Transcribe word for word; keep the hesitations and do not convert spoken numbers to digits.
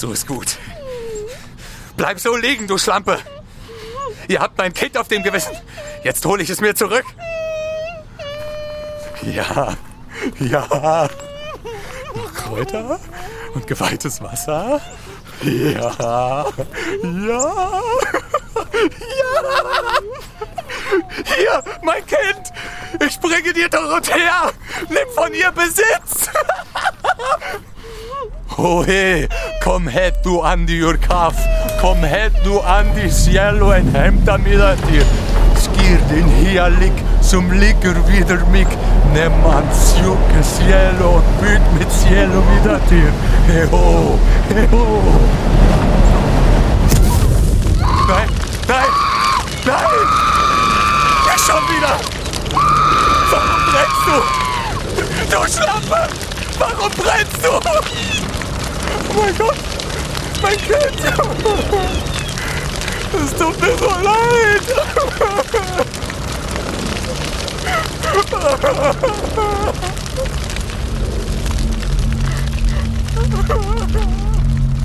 So ist gut. Bleib so liegen, du Schlampe. Ihr habt mein Kind auf dem Gewissen. Jetzt hole ich es mir zurück. Ja, ja. Kräuter und geweihtes Wasser. Ja, ja, ja. Hier, mein Kind. Ich bringe dir Dorothea. Nimm von ihr Besitz. Ohe, kom het du an die Urkaf. Kom het du an die cielo en hämta mida dir. Skir din hialik som ligger vidare mig. Nämman sjuke cielo och bygg mitt cielo vida dir. Heho, heho. Nein, nein, nein. Ja, schon wieder. Warum brennst du? Du Schlampe. Warum brennst du? Oh mein Gott, mein Kind. Es tut mir so leid.